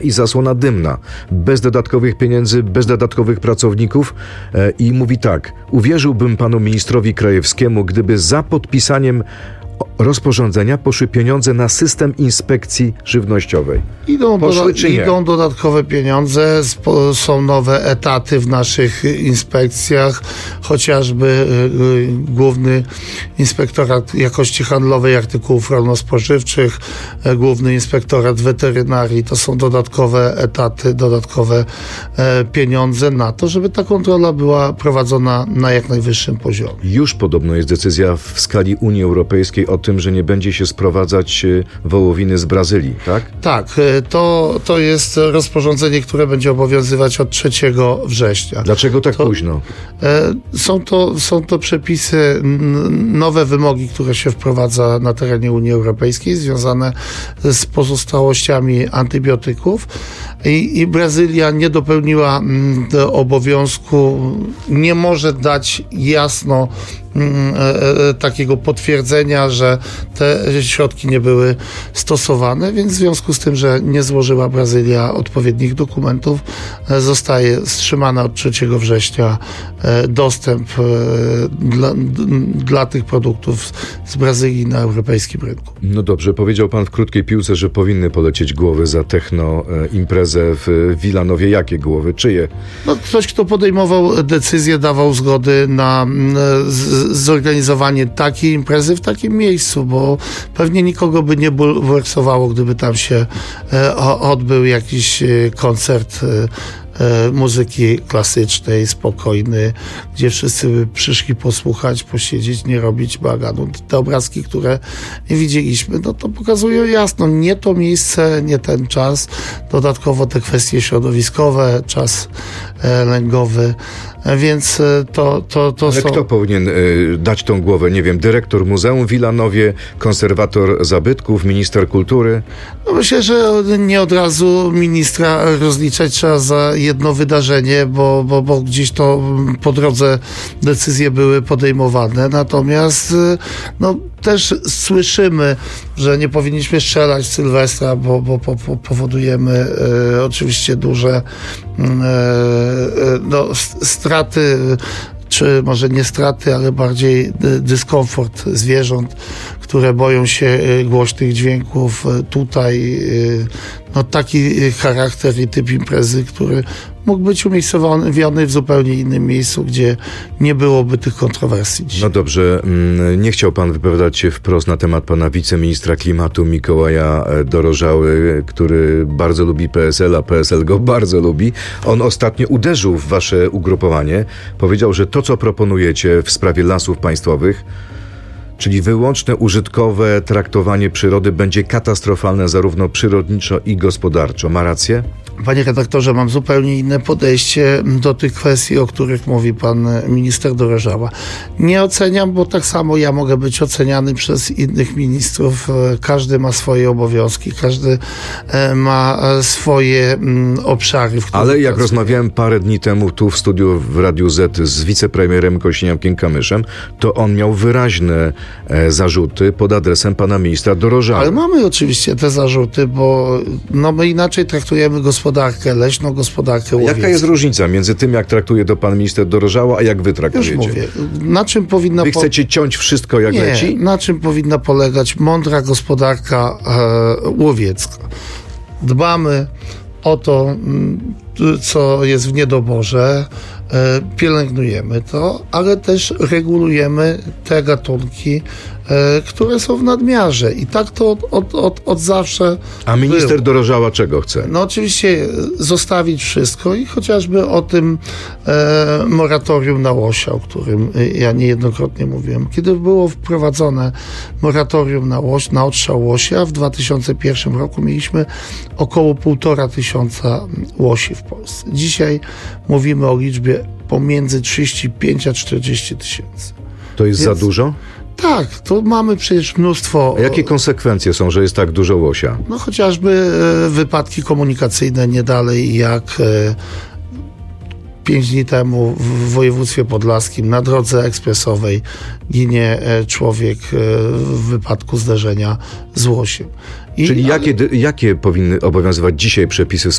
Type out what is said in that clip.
i zasłona dymna, bez dodatkowych pieniędzy, bez dodatkowych pracowników i mówi tak: uwierzyłbym panu ministrowi Krajewskiemu, gdyby za podpisaniem rozporządzenia poszły pieniądze na system inspekcji żywnościowej. Idą dodatkowe pieniądze, są nowe etaty w naszych inspekcjach, chociażby Główny Inspektorat Jakości Handlowej Artykułów Rolno-Spożywczych, Główny Inspektorat Weterynarii. To są dodatkowe etaty, dodatkowe pieniądze na to, żeby ta kontrola była prowadzona na jak najwyższym poziomie. Już podobno jest decyzja w skali Unii Europejskiej o tym, że nie będzie się sprowadzać wołowiny z Brazylii, tak? Tak, to jest rozporządzenie, które będzie obowiązywać od 3 września. Dlaczego tak późno? Są to przepisy, nowe wymogi, które się wprowadza na terenie Unii Europejskiej, związane z pozostałościami antybiotyków i Brazylia nie dopełniła obowiązku, nie może dać jasno takiego potwierdzenia, że te środki nie były stosowane, więc w związku z tym, że nie złożyła Brazylia odpowiednich dokumentów, zostaje wstrzymana od 3 września dostęp dla tych produktów z Brazylii na europejskim rynku. No dobrze, powiedział pan w krótkiej piłce, że powinny polecieć głowy za techno imprezę w Wilanowie. Jakie głowy? Czyje? No, ktoś, kto podejmował decyzję, dawał zgody na zorganizowanie takiej imprezy w takim miejscu, bo pewnie nikogo by nie bulwersowało, gdyby tam się odbył jakiś koncert muzyki klasycznej, spokojny, gdzie wszyscy by przyszli posłuchać, posiedzieć, nie robić bałaganu. Te obrazki, które widzieliśmy, no to pokazują jasno, nie to miejsce, nie ten czas. Dodatkowo te kwestie środowiskowe, czas lęgowy, więc to Ale kto powinien dać tą głowę? Nie wiem, dyrektor Muzeum w Wilanowie, konserwator zabytków, minister kultury? No myślę, że nie od razu ministra rozliczać trzeba za jedno wydarzenie, bo gdzieś to po drodze decyzje były podejmowane. Natomiast no, też słyszymy, że nie powinniśmy strzelać w Sylwestra, bo powodujemy oczywiście duże straty, czy może nie straty, ale bardziej dyskomfort zwierząt, które boją się głośnych dźwięków. Tutaj no, taki charakter i typ imprezy, który mógł być umiejscowiony w zupełnie innym miejscu, gdzie nie byłoby tych kontrowersji. No dobrze, nie chciał pan wypowiadać się wprost na temat pana wiceministra klimatu Mikołaja Dorożały, który bardzo lubi PSL, a PSL go bardzo lubi. On ostatnio uderzył w wasze ugrupowanie. Powiedział, że to, co proponujecie w sprawie lasów państwowych, czyli wyłączne użytkowe traktowanie przyrody, będzie katastrofalne zarówno przyrodniczo i gospodarczo. Ma rację? Panie redaktorze, mam zupełnie inne podejście do tych kwestii, o których mówi pan minister Dorożała. Nie oceniam, bo tak samo ja mogę być oceniany przez innych ministrów. Każdy ma swoje obowiązki, każdy ma swoje obszary, w których Ale jak pracuje. rozmawiałem parę dni temu tu w studiu w Radiu Z z wicepremierem Kosiniakiem-Kamyszem, to on miał wyraźne zarzuty pod adresem pana ministra Dorożały. Ale mamy oczywiście te zarzuty, bo no, my inaczej traktujemy gospodarkę leśną, gospodarkę łowiecką. Jaka jest różnica między tym, jak traktuje to pan minister Dorożała, a jak wy traktujecie? Już mówię. Na czym powinna Wy chcecie ciąć wszystko jak leci? Na czym powinna polegać mądra gospodarka łowiecka? Dbamy o to, co jest w niedoborze, pielęgnujemy to, ale też regulujemy te gatunki, które są w nadmiarze. I tak to od zawsze A minister było. Dorożała czego chce? No oczywiście zostawić wszystko i chociażby o tym moratorium na łosia, o którym ja niejednokrotnie mówiłem. Kiedy było wprowadzone moratorium na odstrzał łosia, w 2001 roku mieliśmy około 1500 łosi w Polsce. Dzisiaj mówimy o liczbie pomiędzy 35 a 40 tysięcy. To jest za dużo? Tak, to mamy przecież mnóstwo... A jakie konsekwencje są, że jest tak dużo łosia? No chociażby wypadki komunikacyjne nie dalej jak 5 dni temu w województwie podlaskim na drodze ekspresowej ginie człowiek w wypadku zderzenia z łosiem. Czyli jakie powinny obowiązywać dzisiaj przepisy